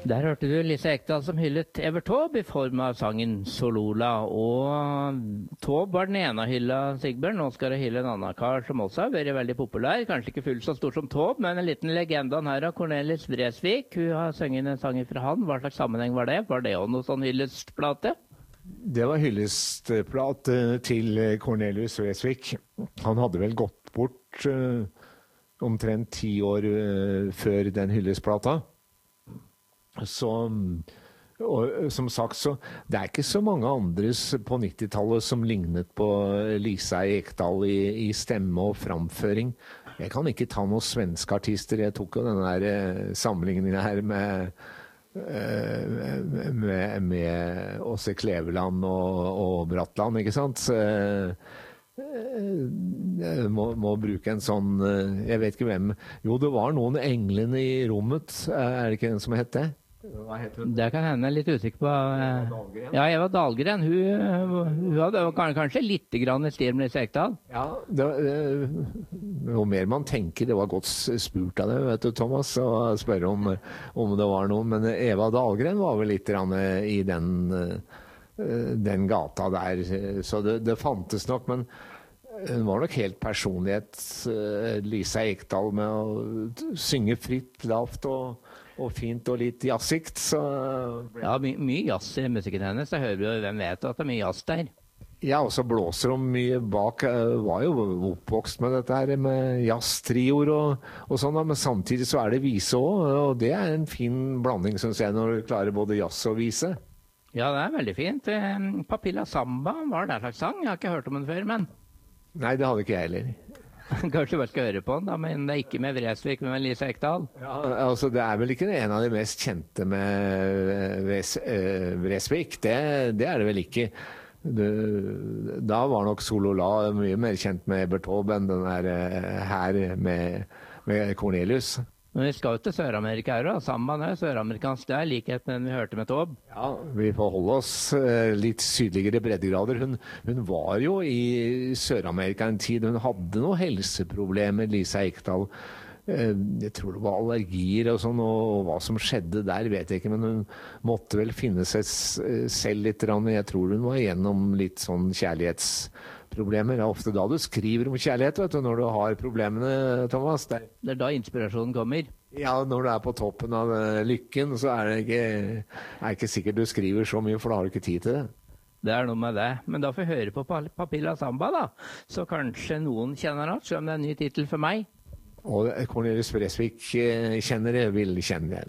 Der hørte du Lise Ekdahl som hyllet Evert Taube i form av sangen Solola. Og Taube var den ene hylla, Sigbjørn. Nå skal det hylle en annen kar som også har vært veldig populær. Kanskje ikke fullt så stor som Taube, men en liten legende her av Cornelis Vreeswijk. Hun har sunget en sang fra han. Hva slags sammenheng var det? Var det også noe sånn hyllestplate? Det var hyllestplate til Cornelis Vreeswijk. Han hadde vel gått bort omtrent 10 år før den hyllestplata. Så, og som sagt, så det er ikke så mange andre på 90-tallet som lignet på Lisa Ekdahl i stemme og framføring. Jeg kan ikke ta noen svenske artister. Jeg tok jo denne der sammenligningen her med Åse Kleveland og Bratland, ikke sant? Jeg må bruke en sånn, jeg vet ikke hvem. Jo, det var noen englene i rommet, er det ikke den som het det? Hva heter hun? Det kan hende, litt usikker på. Ja, Eva Dahlgren. Hun hadde kanskje litt grann i stil med Lise Ekdahl. Ja, jo mer man tenker, det var godt spurt av det, vet du, Thomas, å spørre om det var noe, men Eva Dahlgren var vel litt grann i den gata der, så det fantes nok, men hun var nok helt personlighet, Lisa Ekdahl, med å synge fritt, lavt og fint og litt jazzigt. Så ja, mye jazz i musikken hennes. Jeg hører jo, hvem vet at det er mye jazz der. Ja, og så blåser hun mye bak. Var jo oppvokst med dette her med jazztrioer og sånn, men samtidig så er det vise også, og det er en fin blanding, synes jeg, når du klarer både jazz og vise. Ja, det er veldig fint. Papilla Samba var det en slags sang. Jeg har ikke hørt om den før, men... Nei, det hadde ikke jeg heller. Kanskje bare skal høre på den da, men det er ikke med Vreeswijk, men med Lise Ekdahl. Ja, altså det er vel ikke en av de mest kjente med Vreeswijk, det er det vel ikke. Da var nok Solola mye mer kjent med Evert Taube enn den her med Cornelius. Men vi skal jo til Sør-Amerika her, da. Sambaen er søramerikansk, det er likhet med den vi hørte med Taube. Ja, vi får holde oss litt sydligere breddegrader. Hun var jo i Sør-Amerika en tid. Hun hadde noen helseproblemer, Lisa Ekdahl. Jeg tror det var allergier og sånn, og hva som skjedde der vet jeg ikke, men hun måtte vel finne seg selv litt. Jeg tror hun var igjennom litt sånn kjærlighetsproblemer. Det er ofte da du skriver om kjærlighet, vet du, når du har problemene, Thomas. Det er da inspirasjonen kommer. Ja, når du er på toppen av lykken, så er det ikke sikkert du skriver så mye, for da har du ikke tid til det. Det er noe med det. Men da får vi høre på Papilla Samba, da. Så kanskje noen kjenner det, selv om det er en ny titel for meg. Og Cornelis Vreeswijk kjenner det, vil kjenne det.